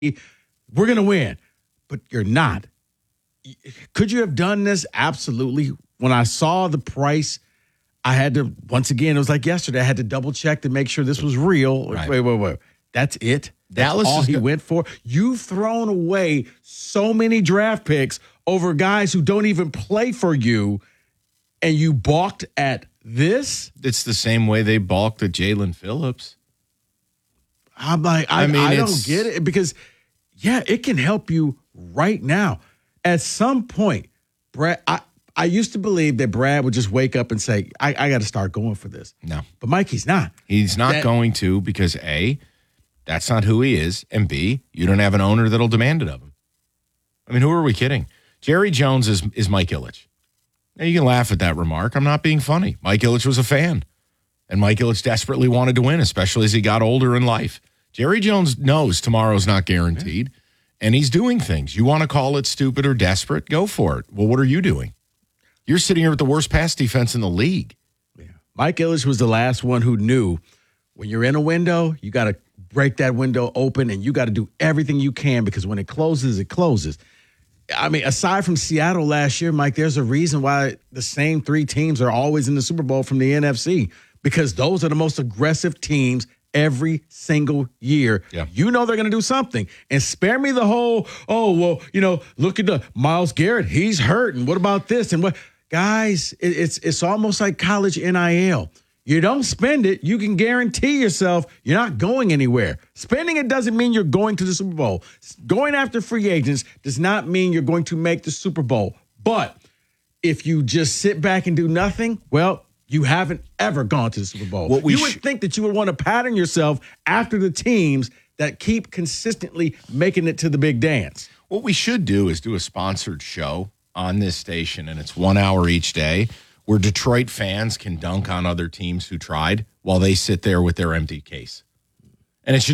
we're going to win, but you're not. Could you have done this? Absolutely. When I saw the price, I had to, once again, it was like yesterday, I had to double check to make sure this was real. Right. Wait. That's it? Dallas That's all is he went for? You've thrown away so many draft picks over guys who don't even play for you, and you balked at this? It's the same way they balked at Jalen Phillips. I'm like, I don't get it because, yeah, it can help you right now. At some point, Brad, I used to believe that Brad would just wake up and say, I got to start going for this. No. But Mike, he's not. He's not going to because, A, that's not who he is, and B, you don't have an owner that'll demand it of him. I mean, who are we kidding? Jerry Jones is Mike Ilitch. Now, you can laugh at that remark. I'm not being funny. Mike Ilitch was a fan, and Mike Ilitch desperately wanted to win, especially as he got older in life. Jerry Jones knows tomorrow's not guaranteed, and he's doing things. You want to call it stupid or desperate? Go for it. Well, what are you doing? You're sitting here with the worst pass defense in the league. Yeah. Mike Ilitch was the last one who knew when you're in a window, you got to break that window open, and you got to do everything you can because when it closes, it closes. I mean, aside from Seattle last year, Mike, there's a reason why the same three teams are always in the Super Bowl from the NFC because those are the most aggressive teams every single year. Yeah. You know they're going to do something. And spare me the whole, look at the Myles Garrett. He's hurt. And what about this? And what? Guys, it's almost like college NIL. You don't spend it, you can guarantee yourself you're not going anywhere. Spending it doesn't mean you're going to the Super Bowl. Going after free agents does not mean you're going to make the Super Bowl. But if you just sit back and do nothing, well, you haven't ever gone to the Super Bowl. You would think that you would want to pattern yourself after the teams that keep consistently making it to the big dance. What we should do is do a sponsored show on this station, and it's 1 hour each day, where Detroit fans can dunk on other teams who tried while they sit there with their empty case. And it should